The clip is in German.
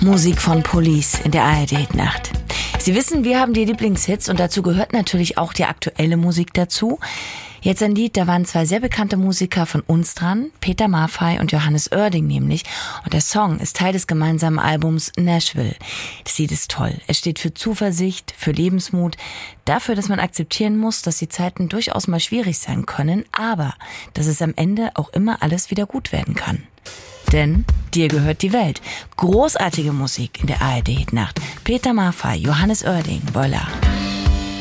Musik von Police in der ARD-Nacht. Sie wissen, wir haben die Lieblingshits und dazu gehört natürlich auch die aktuelle Musik dazu. Jetzt ein Lied, da waren zwei sehr bekannte Musiker von uns dran, Peter Maffay und Johannes Oerding nämlich. Und der Song ist Teil des gemeinsamen Albums Nashville. Das Lied ist toll. Es steht für Zuversicht, für Lebensmut, dafür, dass man akzeptieren muss, dass die Zeiten durchaus mal schwierig sein können, aber dass es am Ende auch immer alles wieder gut werden kann. Denn dir gehört die Welt. Großartige Musik in der ARD-Nacht. Peter Maffay, Johannes Oerding, voilà.